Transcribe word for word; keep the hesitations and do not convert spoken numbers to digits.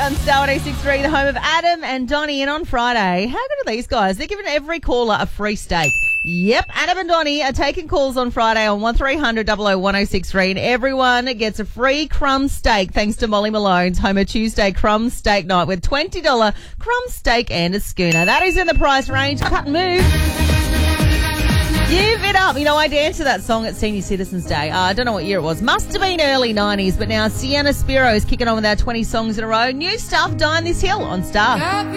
on Star one oh six point three, the home of Adam and Donnie. And on Friday, how good are these guys? They're giving every caller a free steak. Yep, Adam and Donnie are taking calls on Friday on one three hundred double oh one oh six three, and everyone gets a free crumb steak thanks to Molly Malone's Homer Tuesday crumb steak night with twenty dollars crumb steak and a schooner. That is in the price range. Cut and move. Give it up. You know, I danced to that song at Senior Citizens Day. Uh, I don't know what year it was. Must have been early nineties, but now Sienna Spiro is kicking on with our twenty songs in a row. New stuff, Dying This Hill on Star.